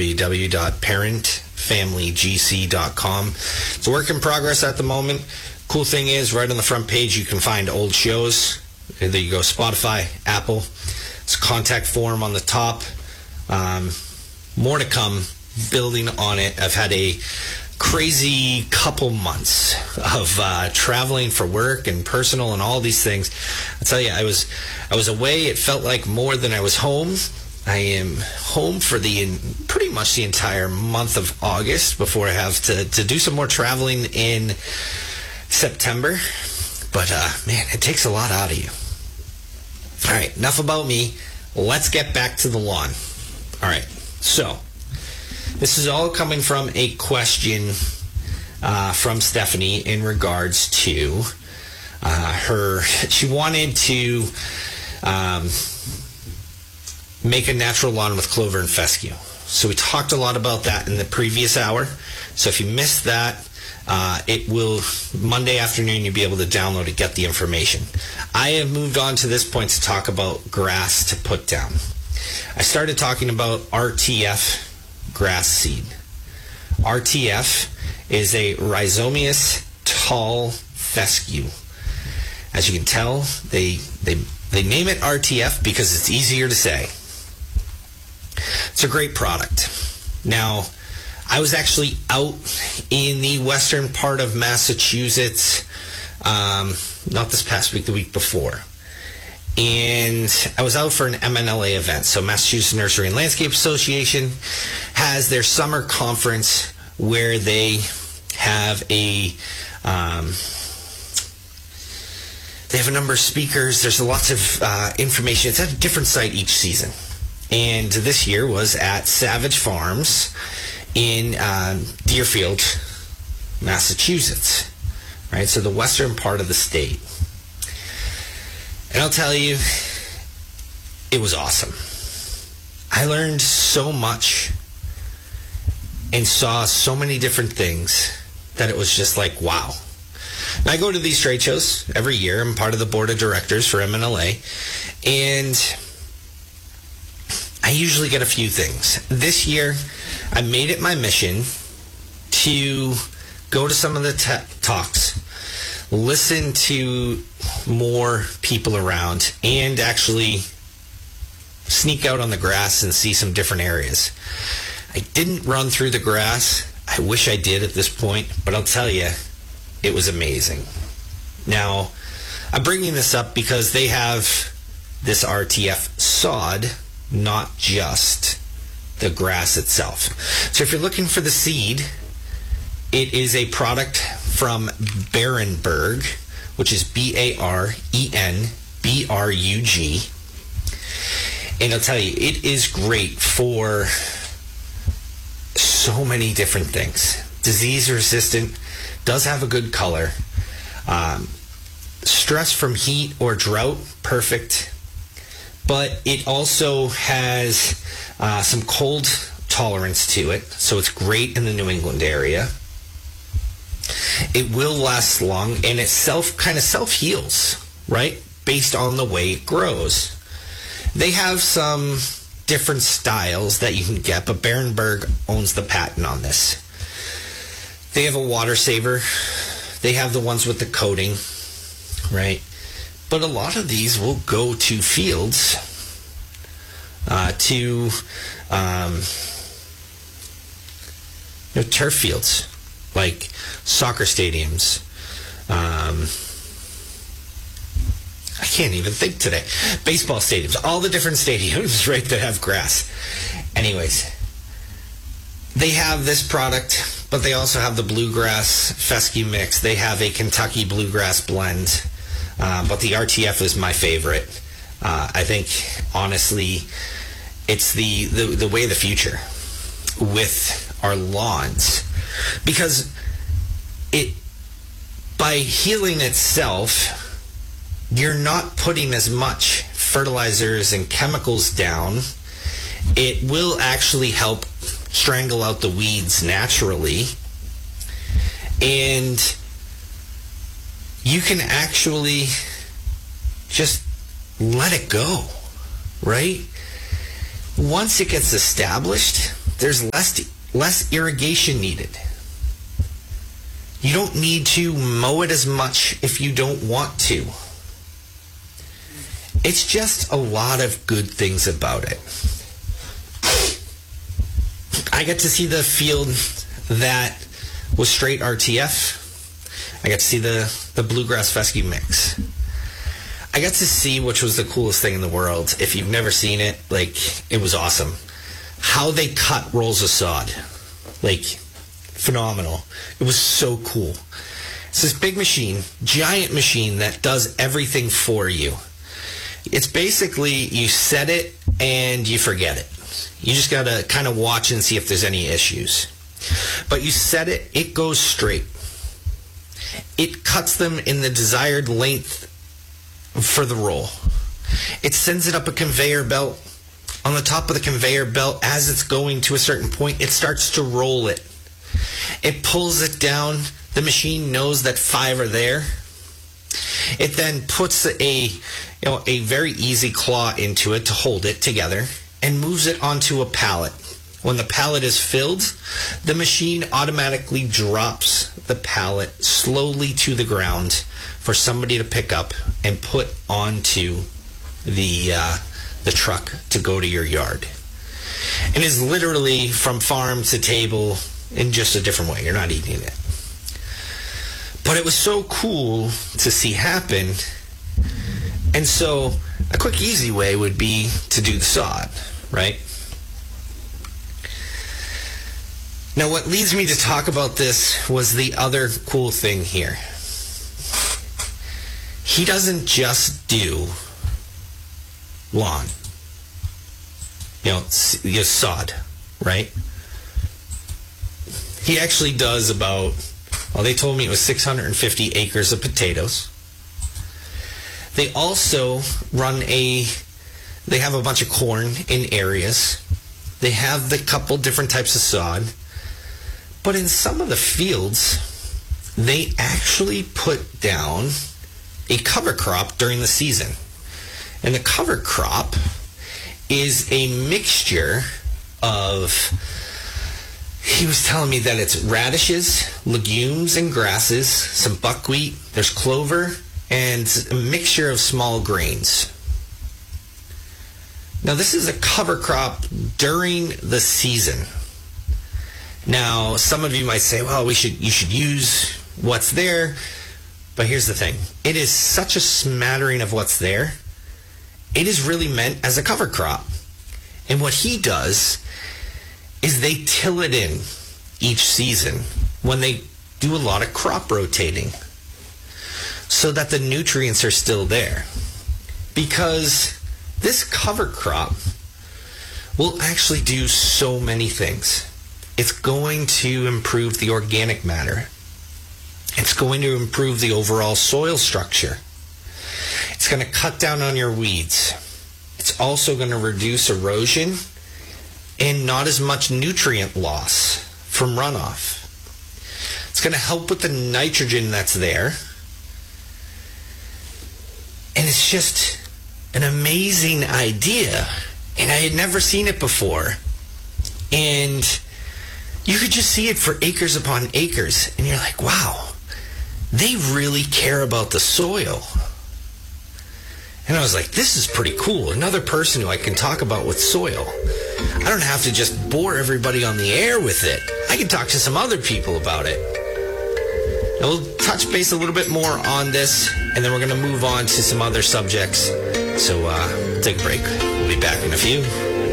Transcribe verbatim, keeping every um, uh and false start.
w w dot parent family g c dot com. It's a work in progress at the moment. Cool thing is, right on the front page, you can find old shows. There you go, Spotify, Apple. It's a contact form on the top. Um, more to come, building on it. I've had a crazy couple months of uh, traveling for work and personal and all these things. I tell you, I was I was away. It felt like more than I was home. I am home for the pretty much the entire month of August before I have to, to do some more traveling in September. But, uh, man, it takes a lot out of you. All right, enough about me. Let's get back to the lawn. All right, so this is all coming from a question uh, from Stephanie in regards to uh, her. She wanted to um, make a natural lawn with clover and fescue. So we talked a lot about that in the previous hour. So if you missed that, Uh, it will, Monday afternoon, you'll be able to download it, get the information. I have moved on to this point to talk about grass to put down. I started talking about R T F grass seed. R T F is a rhizomatous tall fescue. As you can tell, they, they, they name it R T F because it's easier to say. It's a great product. Now, I was actually out in the western part of Massachusetts, um, not this past week, the week before. And I was out for an M N L A event. So Massachusetts Nursery and Landscape Association has their summer conference where they have a, um, they have a number of speakers. There's lots of uh, information. It's at a different site each season. And this year was at Savage Farms in um, Deerfield, Massachusetts, right? So the western part of the state. And I'll tell you, it was awesome. I learned so much and saw so many different things that it was just like, wow. Now, I go to these trade shows every year. I'm part of the board of directors for M N L A, and I usually get a few things. This year, I made it my mission to go to some of the te- talks, listen to more people around, and actually sneak out on the grass and see some different areas. I didn't run through the grass. I wish I did at this point, but I'll tell you, it was amazing. Now, I'm bringing this up because they have this R T F sod, not just the grass itself. So if you're looking for the seed, it is a product from Barenberg, which is B A R E N B R U G. And I'll tell you, it is great for so many different things. Disease resistant, does have a good color. Um, stress from heat or drought, perfect. But it also has uh, some cold tolerance to it, so it's great in the New England area. It will last long, and it self kind of self-heals, right, based on the way it grows. They have some different styles that you can get, but Barenberg owns the patent on this. They have a water saver. They have the ones with the coating, right? But a lot of these will go to fields, uh, to um, you know, turf fields, like soccer stadiums. Um, I can't even think today. Baseball stadiums, all the different stadiums, right, that have grass. Anyways, they have this product, but they also have the bluegrass fescue mix. They have a Kentucky bluegrass blend. Uh, but the R T F is my favorite. Uh, I think, honestly, it's the, the, the way of the future with our lawns. Because it, by healing itself, you're not putting as much fertilizers and chemicals down. It will actually help strangle out the weeds naturally. And you can actually just let it go, right? Once it gets established, there's less less irrigation needed. You don't need to mow it as much if you don't want to. It's just a lot of good things about it. I got to see the field that was straight R T F. I got to see the, the Bluegrass Fescue mix. I got to see, which was the coolest thing in the world. If you've never seen it, like, it was awesome. How they cut rolls of sod. Like, phenomenal. It was so cool. It's this big machine, giant machine that does everything for you. It's basically, you set it and you forget it. You just got to kind of watch and see if there's any issues. But you set it, it goes straight. It cuts them in the desired length for the roll. It sends it up a conveyor belt. On the top of the conveyor belt, as it's going to a certain point, it starts to roll it. It pulls it down. The machine knows that five are there. It then puts a, you know, a very easy claw into it to hold it together and moves it onto a pallet. When the pallet is filled, the machine automatically drops the pallet slowly to the ground for somebody to pick up and put onto the uh, the truck to go to your yard. And is literally from farm to table in just a different way. You're not eating it. But it was so cool to see happen. And so a quick, easy way would be to do the sod, right? Now, what leads me to talk about this was the other cool thing here. He doesn't just do lawn, you know, just sod, right? He actually does about, well, they told me it was six hundred fifty acres of potatoes. They also run a, they have a bunch of corn in areas. They have the couple different types of sod. But in some of the fields, they actually put down a cover crop during the season. And the cover crop is a mixture of, he was telling me that it's radishes, legumes, and grasses, some buckwheat, there's clover, and a mixture of small grains. Now, this is a cover crop during the season. Now, some of you might say, well, we should you should use what's there. But here's the thing. It is such a smattering of what's there. It is really meant as a cover crop. And what he does is they till it in each season when they do a lot of crop rotating so that the nutrients are still there. Because this cover crop will actually do so many things. It's going to improve the organic matter. It's going to improve the overall soil structure. It's going to cut down on your weeds. It's also going to reduce erosion and not as much nutrient loss from runoff. It's going to help with the nitrogen that's there. And it's just an amazing idea. And I had never seen it before. And you could just see it for acres upon acres. And you're like, wow, they really care about the soil. And I was like, this is pretty cool. Another person who I can talk about with soil. I don't have to just bore everybody on the air with it. I can talk to some other people about it. And we'll touch base a little bit more on this, and then we're going to move on to some other subjects. So uh, we'll take a break. We'll be back in a few.